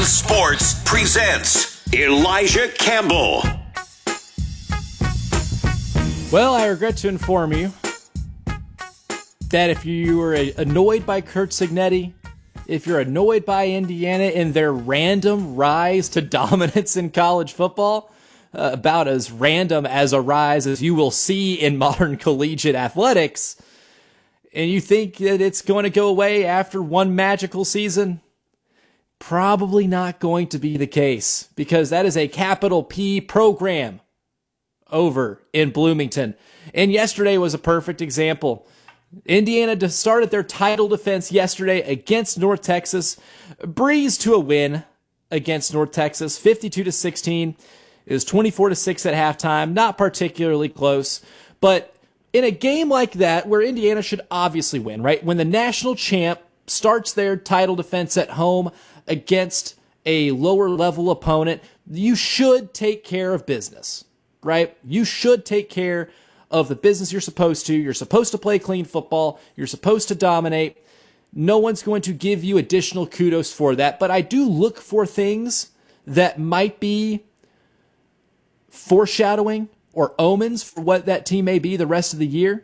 Sports presents Elijah Campbell. Well, I regret to inform you that if you were annoyed by Curt Cignetti, if you're annoyed by Indiana and their random rise to dominance in college football, about as random as a rise as you will see in modern collegiate athletics, and you think that it's going to go away after one magical season, probably not going to be the case, because that is a capital P program over in Bloomington. And yesterday was a perfect example. Indiana started their title defense yesterday against North Texas, breezed to a win against North Texas, 52-16. It was 24-6 at halftime, not particularly close, but in a game like that where Indiana should obviously win, right? When the national champ starts their title defense at home against a lower level opponent, you should take care of business, right? You should take care of the business you're supposed to. You're supposed to play clean football. You're supposed to dominate. No one's going to give you additional kudos for that, but I do look for things that might be foreshadowing or omens for what that team may be the rest of the year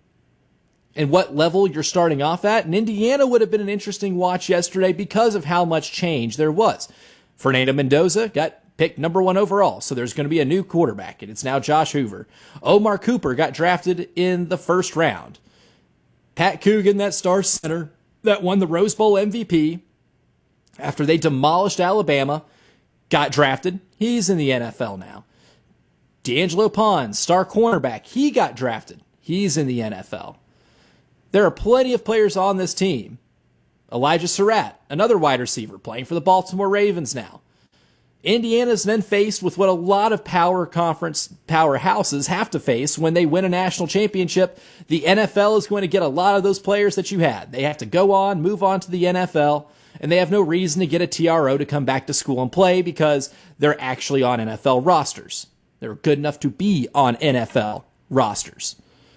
and what level you're starting off at. And Indiana would have been an interesting watch yesterday because of how much change there was. Fernando Mendoza got picked number 1 overall, so there's going to be a new quarterback, and it's now Josh Hoover. Omar Cooper got drafted in the first round. Pat Coogan, that star center that won the Rose Bowl MVP after they demolished Alabama, got drafted. He's in the NFL now. D'Angelo Pons, star cornerback, he got drafted. He's in the NFL. There are plenty of players on this team. Elijah Surratt, another wide receiver, playing for the Baltimore Ravens now. Indiana's then faced with what a lot of power conference powerhouses have to face when they win a national championship. The NFL is going to get a lot of those players that you had. They have to go on, move on to the NFL, and they have no reason to get a TRO to come back to school and play because they're actually on NFL rosters. They're good enough to be on NFL rosters.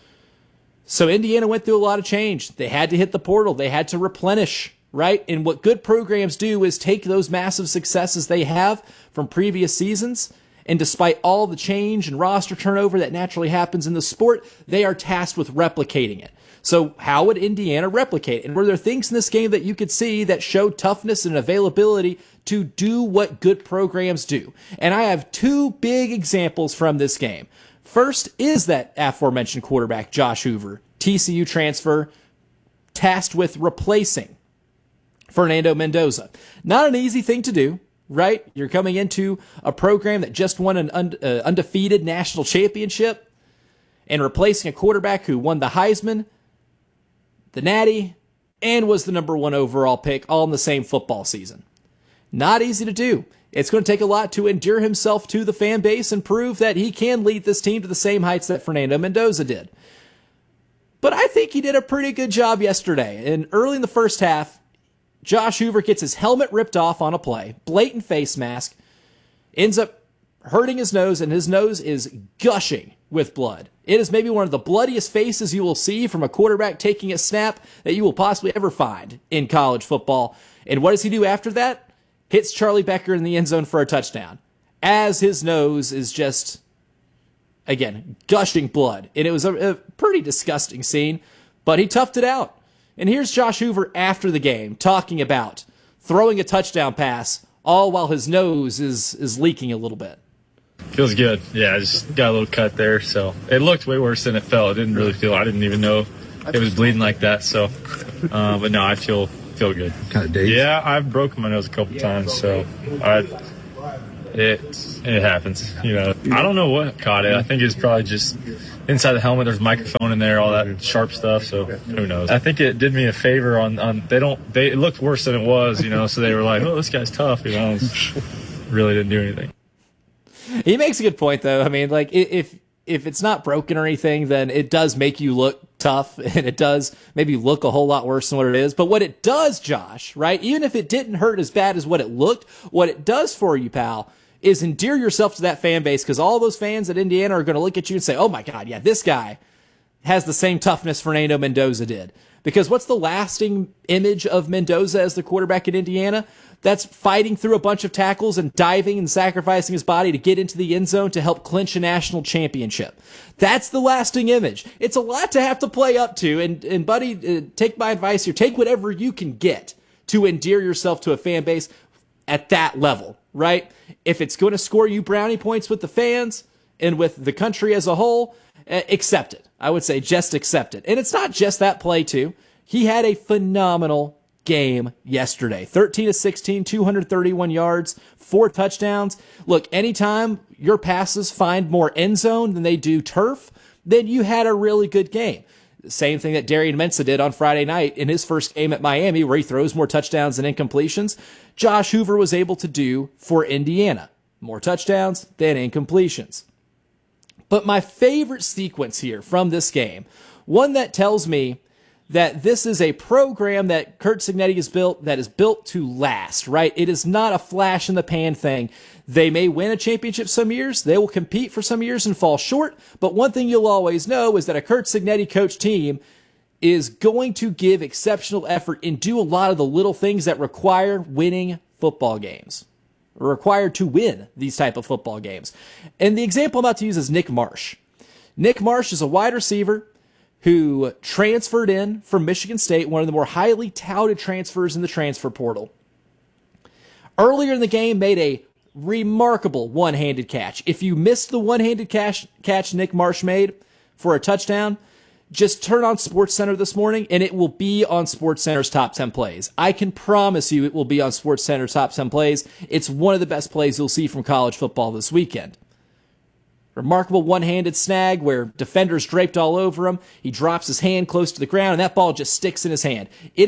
So Indiana went through a lot of change. They had to hit the portal. They had to replenish, right? And what good programs do is take those massive successes they have from previous seasons, and despite all the change and roster turnover that naturally happens in the sport, they are tasked with replicating it. So how would Indiana replicate it? And were there things in this game that you could see that showed toughness and availability to do what good programs do? And I have 2 big examples from this game. First is that aforementioned quarterback, Josh Hoover, TCU transfer, tasked with replacing Fernando Mendoza. Not an easy thing to do, right? You're coming into a program that just won an undefeated national championship and replacing a quarterback who won the Heisman, the Natty, and was the number 1 overall pick all in the same football season. Not easy to do. It's going to take a lot to endear himself to the fan base and prove that he can lead this team to the same heights that Fernando Mendoza did. But I think he did a pretty good job yesterday. And early in the first half, Josh Hoover gets his helmet ripped off on a play, blatant face mask, ends up hurting his nose, and his nose is gushing with blood. It is maybe one of the bloodiest faces you will see from a quarterback taking a snap that you will possibly ever find in college football. And what does he do after that? Hits Charlie Becker in the end zone for a touchdown, as his nose is just, again, gushing blood. And it was a pretty disgusting scene, but he toughed it out. And here's Josh Hoover after the game talking about throwing a touchdown pass, all while his nose is leaking a little bit. Feels good. Yeah, I just got a little cut there, so it looked way worse than it felt. It didn't really feel. I didn't even know it was bleeding like that. So, but no, I feel good. Kind of dazed. Yeah, I've broken my nose a couple times, so it happens. You know, I don't know what caught it. I think it's probably just inside the helmet. There's a microphone in there, all that sharp stuff. So who knows? I think it did me a favor on it looked worse than it was. You know, so they were like, oh, this guy's tough. You know, really didn't do anything. He makes a good point, though. I mean, like, if it's not broken or anything, then it does make you look tough, and it does maybe look a whole lot worse than what it is. But what it does, Josh, right, even if it didn't hurt as bad as what it looked, what it does for you, pal, is endear yourself to that fan base, because all those fans at Indiana are going to look at you and say, oh, my God, yeah, this guy has the same toughness Fernando Mendoza did. Because what's the lasting image of Mendoza as the quarterback at Indiana? That's fighting through a bunch of tackles and diving and sacrificing his body to get into the end zone to help clinch a national championship. That's the lasting image. It's a lot to have to play up to, and buddy, take my advice here. Take whatever you can get to endear yourself to a fan base at that level, right? If it's going to score you brownie points with the fans and with the country as a whole, accept it. I would say just accept it. And it's not just that play, too. He had a phenomenal game yesterday. 13 of 16, 231 yards, 4 touchdowns. Look, anytime your passes find more end zone than they do turf, then you had a really good game. Same thing that Darian Mensah did on Friday night in his first game at Miami, where he throws more touchdowns than incompletions. Josh Hoover was able to do for Indiana. More touchdowns than incompletions. But my favorite sequence here from this game, one that tells me that this is a program that Curt Cignetti has built that is built to last, right? It is not a flash in the pan thing. They may win a championship some years. They will compete for some years and fall short. But one thing you'll always know is that a Curt Cignetti coach team is going to give exceptional effort and do a lot of the little things that require winning football games, or required to win these type of football games. And the example I'm about to use is Nick Marsh. Nick Marsh is a wide receiver who transferred in from Michigan State, one of the more highly touted transfers in the transfer portal. Earlier in the game, made a remarkable one-handed catch. If you missed the one-handed catch Nick Marsh made for a touchdown, just turn on SportsCenter this morning, and it will be on SportsCenter's top 10 plays. I can promise you it will be on SportsCenter's top 10 plays. It's one of the best plays you'll see from college football this weekend. Remarkable one-handed snag where defenders draped all over him. He drops his hand close to the ground, and that ball just sticks in his hand. It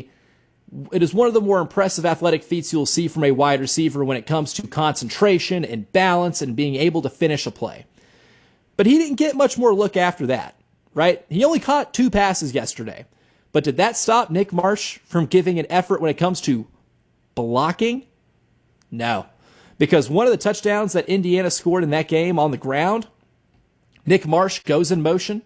is one of the more impressive athletic feats you'll see from a wide receiver when it comes to concentration and balance and being able to finish a play. But he didn't get much more look after that, right? He only caught 2 passes yesterday. But did that stop Nick Marsh from giving an effort when it comes to blocking? No. Because one of the touchdowns that Indiana scored in that game on the ground, Nick Marsh goes in motion.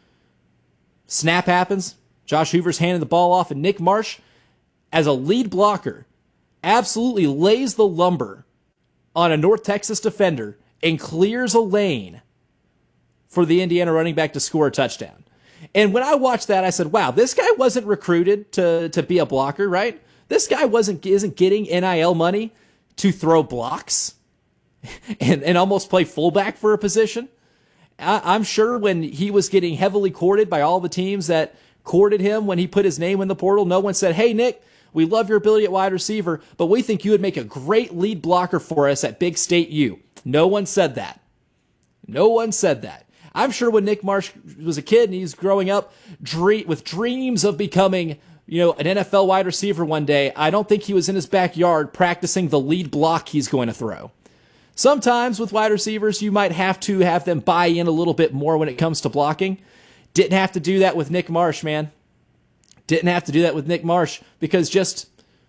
Snap happens. Josh Hoover's handing the ball off, and Nick Marsh, as a lead blocker, absolutely lays the lumber on a North Texas defender and clears a lane for the Indiana running back to score a touchdown. And when I watched that, I said, wow, this guy wasn't recruited to be a blocker, right? This guy isn't getting NIL money to throw blocks and almost play fullback for a position. I'm sure when he was getting heavily courted by all the teams that courted him when he put his name in the portal, no one said, hey, Nick, we love your ability at wide receiver, but we think you would make a great lead blocker for us at Big State U. No one said that. No one said that. I'm sure when Nick Marsh was a kid and he's growing up with dreams of becoming an NFL wide receiver one day, I don't think he was in his backyard practicing the lead block he's going to throw. Sometimes with wide receivers, you might have to have them buy in a little bit more when it comes to blocking. Didn't have to do that with Nick Marsh, man. Didn't have to do that with Nick Marsh because just,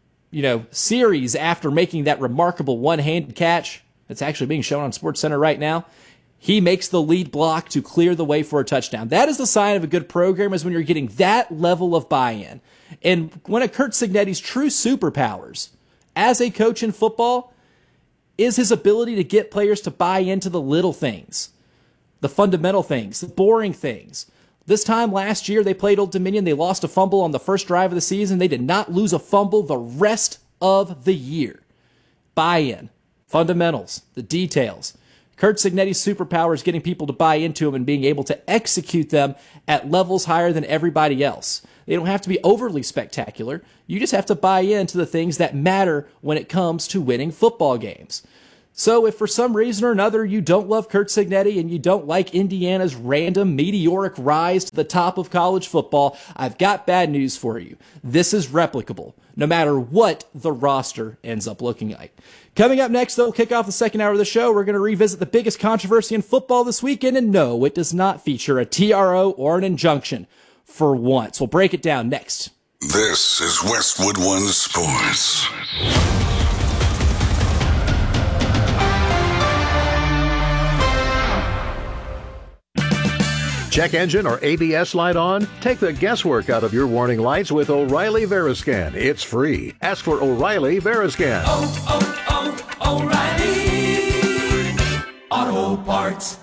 series after making that remarkable one-handed catch that's actually being shown on SportsCenter right now, he makes the lead block to clear the way for a touchdown. That is the sign of a good program, is when you're getting that level of buy-in. And one of Curt Cignetti's true superpowers as a coach in football is his ability to get players to buy into the little things, the fundamental things, the boring things. This time last year, they played Old Dominion. They lost a fumble on the first drive of the season. They did not lose a fumble the rest of the year. Buy-in, fundamentals, the details. Curt Cignetti's superpower is getting people to buy into him and being able to execute them at levels higher than everybody else. They don't have to be overly spectacular. You just have to buy into the things that matter when it comes to winning football games. So if for some reason or another you don't love Curt Cignetti and you don't like Indiana's random meteoric rise to the top of college football, I've got bad news for you. This is replicable, no matter what the roster ends up looking like. Coming up next, though, we'll kick off the second hour of the show. We're going to revisit the biggest controversy in football this weekend, and no, it does not feature a TRO or an injunction for once. We'll break it down next. This is Westwood One Sports. Check engine or ABS light on? Take the guesswork out of your warning lights with O'Reilly Veriscan. It's free. Ask for O'Reilly Veriscan. O'Reilly Auto Parts.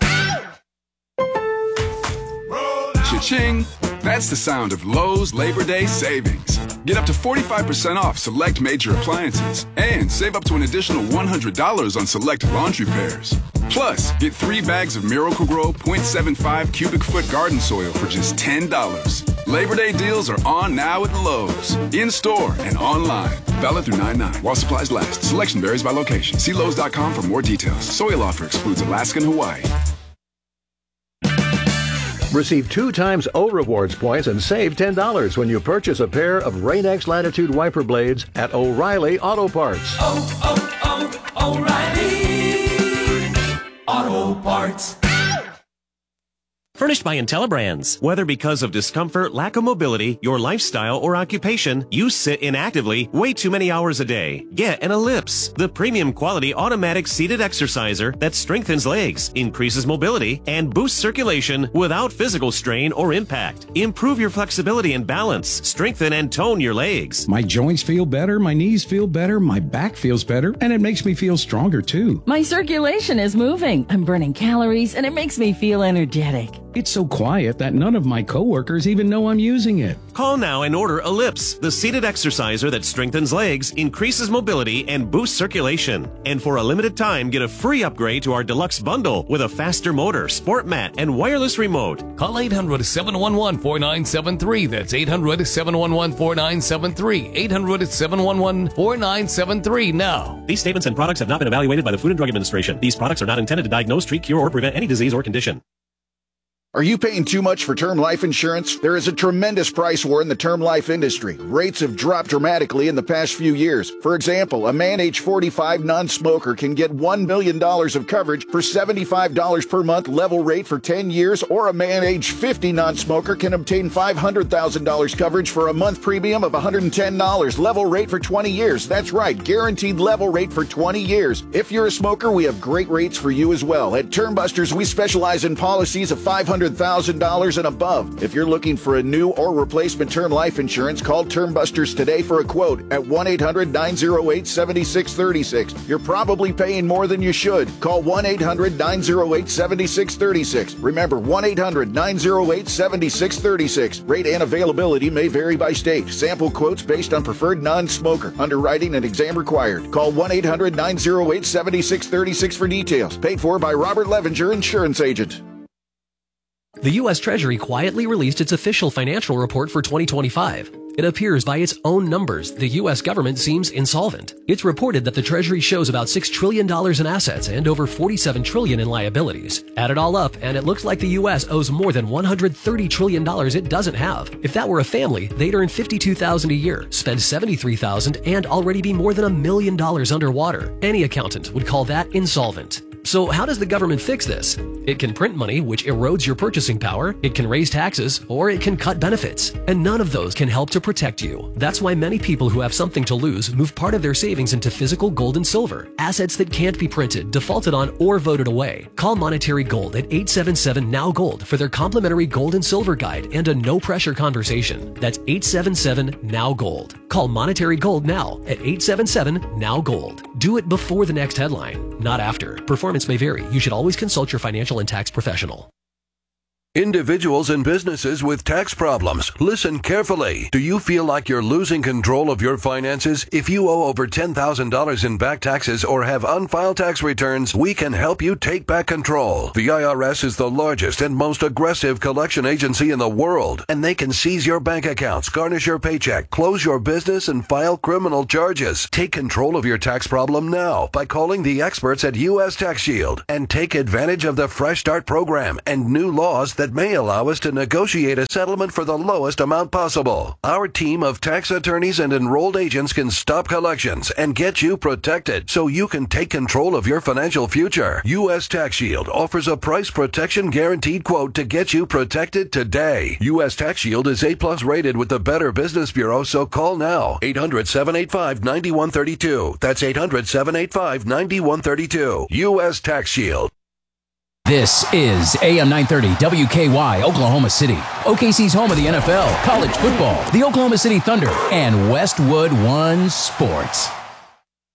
Cha-ching! That's the sound of Lowe's Labor Day savings. Get up to 45% off select major appliances and save up to an additional $100 on select laundry pairs. Plus, get 3 bags of Miracle-Gro 0.75 cubic foot garden soil for just $10. Labor Day deals are on now at Lowe's. In-store and online. Valid through 9/9 while supplies last. Selection varies by location. See Lowe's.com for more details. Soil offer excludes Alaska and Hawaii. Receive 2 times O Rewards points and save $10 when you purchase a pair of Rain-X Latitude wiper blades at O'Reilly Auto Parts. O'Reilly Auto Parts. Furnished by IntelliBrands. Whether because of discomfort, lack of mobility, your lifestyle, or occupation, you sit inactively way too many hours a day. Get an Ellipse, the premium quality automatic seated exerciser that strengthens legs, increases mobility, and boosts circulation without physical strain or impact. Improve your flexibility and balance, strengthen and tone your legs. My joints feel better, my knees feel better, my back feels better, and it makes me feel stronger too. My circulation is moving. I'm burning calories, and it makes me feel energetic. It's so quiet that none of my coworkers even know I'm using it. Call now and order Ellipse, the seated exerciser that strengthens legs, increases mobility, and boosts circulation. And for a limited time, get a free upgrade to our deluxe bundle with a faster motor, sport mat, and wireless remote. Call 800-711-4973. That's 800-711-4973. 800-711-4973 now. These statements and products have not been evaluated by the Food and Drug Administration. These products are not intended to diagnose, treat, cure, or prevent any disease or condition. Are you paying too much for term life insurance? There is a tremendous price war in the term life industry. Rates have dropped dramatically in the past few years. For example, a man age 45 non-smoker can get $1 million of coverage for $75 per month level rate for 10 years, or a man age 50 non-smoker can obtain $500,000 coverage for a month premium of $110 level rate for 20 years. That's right, guaranteed level rate for 20 years. If you're a smoker, we have great rates for you as well. At Term Busters, we specialize in policies of $500,000 and above. If you're looking for a new or replacement term life insurance, call Term Busters today for a quote at 1-800-908-7636. You're probably paying more than you should. Call 1-800-908-7636. Remember, 1-800-908-7636. Rate and availability may vary by state. Sample quotes based on preferred non-smoker. Underwriting and exam required. Call 1-800-908-7636 for details. Paid for by Robert Levenger, insurance agent. The U.S. Treasury quietly released its official financial report for 2025. It appears by its own numbers, the U.S. government seems insolvent. It's reported that the Treasury shows about $6 trillion in assets and over $47 trillion in liabilities. Add it all up, and it looks like the U.S. owes more than $130 trillion it doesn't have. If that were a family, they'd earn $52,000 a year, spend $73,000, and already be more than $1 million underwater. Any accountant would call that insolvent. So how does the government fix this? It can print money, which erodes your purchasing power, it can raise taxes, or it can cut benefits. And none of those can help to protect you. That's why many people who have something to lose move part of their savings into physical gold and silver, assets that can't be printed, defaulted on, or voted away. Call Monetary Gold at 877-NOW-GOLD for their complimentary gold and silver guide and a no-pressure conversation. That's 877-NOW-GOLD. Call Monetary Gold now at 877-NOW-GOLD. Do it before the next headline, not after. Performance may vary. You should always consult your financial and tax professional. Individuals and businesses with tax problems, listen carefully. Do you feel like you're losing control of your finances? If you owe over $10,000 in back taxes or have unfiled tax returns, we can help you take back control. The IRS is the largest and most aggressive collection agency in the world, and they can seize your bank accounts, garnish your paycheck, close your business, and file criminal charges. Take control of your tax problem now by calling the experts at U.S. Tax Shield and take advantage of the Fresh Start program and new laws that may allow us to negotiate a settlement for the lowest amount possible. Our team of tax attorneys and enrolled agents can stop collections and get you protected so you can take control of your financial future. U.S. Tax Shield offers a price protection guaranteed quote to get you protected today. U.S. Tax Shield is A+ rated with the Better Business Bureau, so call now. 800-785-9132. That's 800-785-9132. U.S. Tax Shield. This is AM 930 WKY, Oklahoma City. OKC's home of the NFL, college football, the Oklahoma City Thunder, and Westwood One Sports.